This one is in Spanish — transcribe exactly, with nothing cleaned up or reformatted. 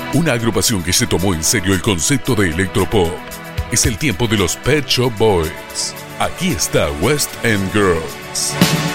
Una agrupación que se tomó en serio el concepto de electropop. Es el tiempo de los Pet Shop Boys. Aquí está West End Girls.